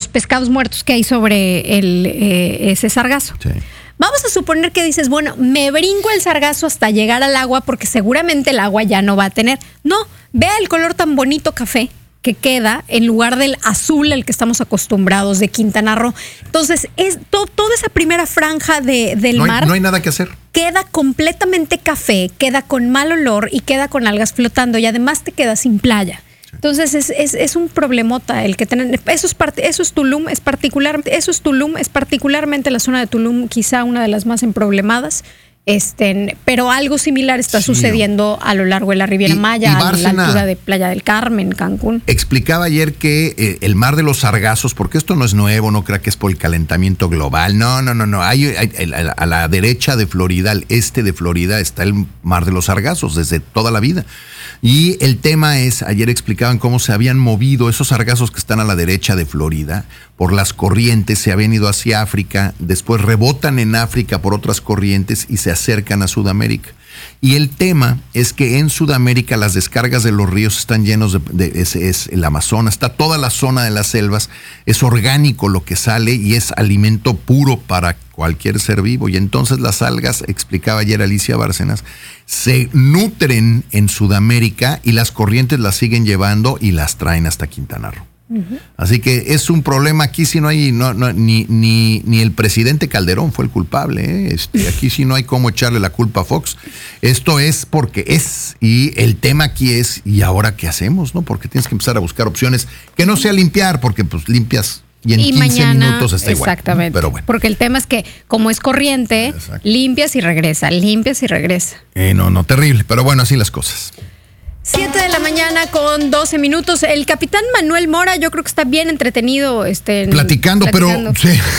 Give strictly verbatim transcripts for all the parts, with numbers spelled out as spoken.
pescados muertos que hay sobre el, eh, ese sargazo. Sí. Vamos a suponer que dices, bueno, me brinco el sargazo hasta llegar al agua porque seguramente el agua ya no va a tener. No, vea el color tan bonito café que queda en lugar del azul al que estamos acostumbrados de Quintana Roo. Entonces, es to, toda esa primera franja de, del no hay, mar no hay nada que hacer. Queda completamente café, queda con mal olor y queda con algas flotando y además te queda sin playa. Sí. Entonces es, es, es un problemota el que tener. Eso es parte, eso es Tulum, es particular, eso es Tulum, es particularmente la zona de Tulum, quizá una de las más emproblemadas. Este, pero algo similar está sí. sucediendo a lo largo de la Riviera y, Maya, y Bárcena, a la altura de Playa del Carmen, Cancún. Explicaba ayer que eh, el mar de los sargazos, porque esto no es nuevo, no crea que es por el calentamiento global, no, no, no, no. Hay, hay, a la derecha de Florida, al este de Florida, está el mar de los sargazos desde toda la vida. Y el tema es, ayer explicaban cómo se habían movido esos sargazos que están a la derecha de Florida por las corrientes, se habían ido hacia África, después rebotan en África por otras corrientes y se acercan a Sudamérica. Y el tema es que en Sudamérica las descargas de los ríos están llenos de, de es, es el Amazonas, está toda la zona de las selvas, es orgánico lo que sale y es alimento puro para cualquier ser vivo. Y entonces las algas, explicaba ayer Alicia Bárcenas, se nutren en Sudamérica y las corrientes las siguen llevando y las traen hasta Quintana Roo. Uh-huh. Así que es un problema aquí si no hay no, no, ni, ni, ni el presidente Calderón fue el culpable, ¿eh? este, aquí sí no hay cómo echarle la culpa a Fox. Esto es porque es, y el tema aquí es, ¿y ahora qué hacemos? ¿No? Porque tienes que empezar a buscar opciones que no sea limpiar, porque pues limpias y en y quince mañana, minutos está igual. Exactamente. Pero bueno. Porque el tema es que como es corriente, exacto, limpias y regresa, limpias y regresa. Eh, no, no, terrible, pero bueno, así las cosas. siete de la mañana con doce minutos. El capitán Manuel Mora, yo creo que está bien entretenido. Este, platicando, platicando, pero sí,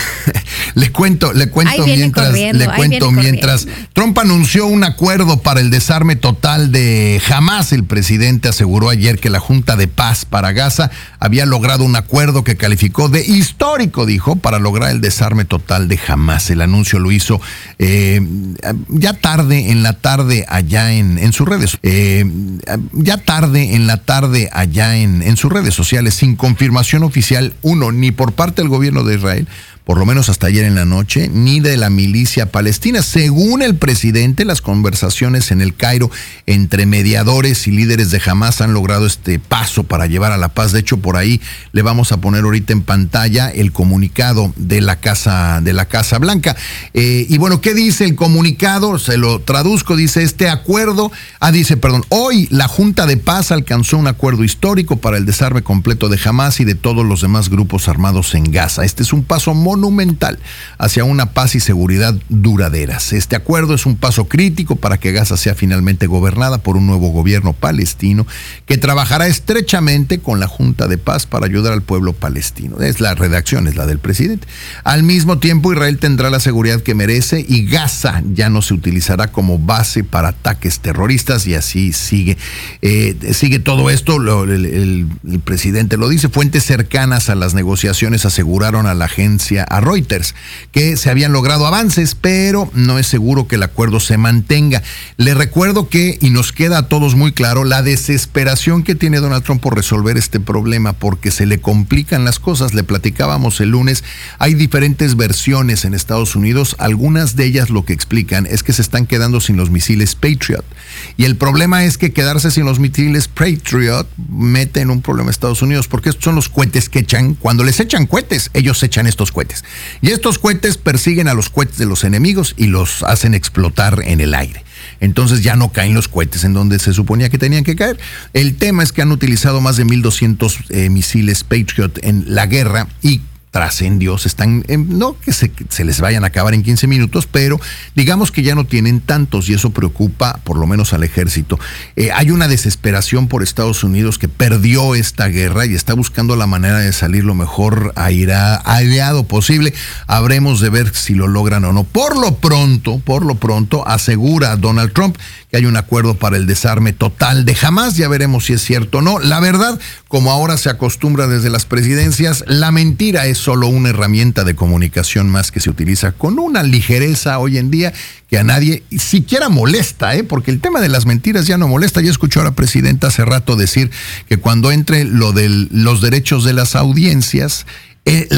le cuento, le cuento mientras, le cuento mientras. Trump anunció un acuerdo para el desarme total de Hamás. El presidente aseguró ayer que la Junta de Paz para Gaza había logrado un acuerdo que calificó de histórico, dijo, para lograr el desarme total de Hamás. El anuncio lo hizo eh, ya tarde en la tarde allá en, en sus redes. Eh, Ya tarde en la tarde allá en, en sus redes sociales, sin confirmación oficial, uno, ni por parte del gobierno de Israel, por lo menos hasta ayer en la noche, ni de la milicia palestina. Según el presidente, las conversaciones en el Cairo entre mediadores y líderes de Hamás han logrado este paso para llevar a la paz. De hecho, por ahí le vamos a poner ahorita en pantalla el comunicado de la Casa, de la Casa Blanca. Eh, y bueno, ¿qué dice el comunicado? Se lo traduzco, dice este acuerdo, ah, dice, perdón, hoy la Junta de Paz alcanzó un acuerdo histórico para el desarme completo de Hamás y de todos los demás grupos armados en Gaza. Este es un paso monumental hacia una paz y seguridad duraderas. Este acuerdo es un paso crítico para que Gaza sea finalmente gobernada por un nuevo gobierno palestino que trabajará estrechamente con la Junta de Paz para ayudar al pueblo palestino. Es la redacción, es la del presidente. Al mismo tiempo, Israel tendrá la seguridad que merece y Gaza ya no se utilizará como base para ataques terroristas y así sigue. Eh, sigue todo esto, lo, el, el, el presidente lo dice, fuentes cercanas a las negociaciones aseguraron a la agencia, a Reuters, que se habían logrado avances, pero no es seguro que el acuerdo se mantenga. Le recuerdo que, y nos queda a todos muy claro, la desesperación que tiene Donald Trump por resolver este problema, porque se le complican las cosas. Le platicábamos el lunes, hay diferentes versiones en Estados Unidos, algunas de ellas lo que explican es que se están quedando sin los misiles Patriot, y el problema es que quedarse sin los misiles Patriot mete en un problema a Estados Unidos, porque estos son los cohetes que echan, cuando les echan cohetes, ellos echan estos cohetes. Y estos cohetes persiguen a los cohetes de los enemigos y los hacen explotar en el aire. Entonces ya no caen los cohetes en donde se suponía que tenían que caer. El tema es que han utilizado más de mil doscientos eh, misiles Patriot en la guerra y trascendios, están, en, no que se, se les vayan a acabar en quince minutos, pero digamos que ya no tienen tantos y eso preocupa por lo menos al ejército. Eh, hay una desesperación por Estados Unidos que perdió esta guerra y está buscando la manera de salir lo mejor aireado posible. Habremos de ver si lo logran o no. Por lo pronto, por lo pronto, asegura Donald Trump que hay un acuerdo para el desarme total de Hamás. Ya veremos si es cierto o no. La verdad, como ahora se acostumbra desde las presidencias, la mentira es solo una herramienta de comunicación más que se utiliza con una ligereza hoy en día que a nadie siquiera molesta, ¿eh? Porque el tema de las mentiras ya no molesta. Ya escuchó a la presidenta hace rato decir que cuando entre lo de los derechos de las audiencias, eh,